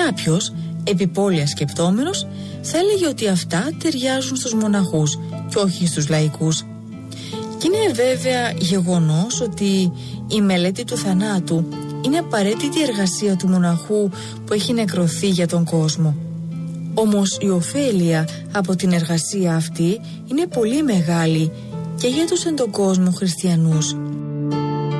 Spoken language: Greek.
Κάποιος, επιπόλαια σκεπτόμενος, θα έλεγε ότι αυτά ταιριάζουν στους μοναχούς και όχι στους λαϊκούς. Και είναι βέβαια γεγονός ότι η μελέτη του θανάτου είναι απαραίτητη εργασία του μοναχού που έχει νεκρωθεί για τον κόσμο. Όμως η ωφέλεια από την εργασία αυτή είναι πολύ μεγάλη και για τους εν τον κόσμο χριστιανούς.